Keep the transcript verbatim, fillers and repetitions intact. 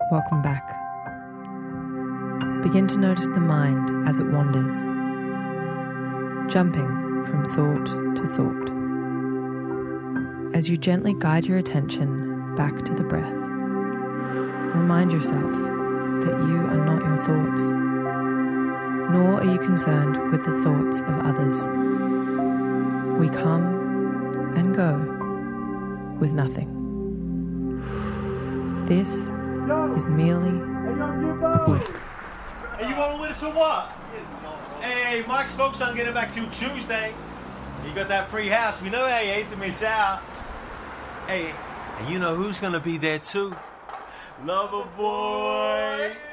Welcome back. Begin to notice the mind as it wanders, jumping from thought to thought. As you gently guide your attention back to the breath, remind yourself that you are not your thoughts, nor are you concerned with the thoughts of others. We come and go with nothing. This is merely a blip. Hey, you rolling with us or what? Hey, Mike's folks aren't getting back till Tuesday. You got that free house. We know how you hate to miss out. Hey, and you know who's gonna be there too? Lover boy.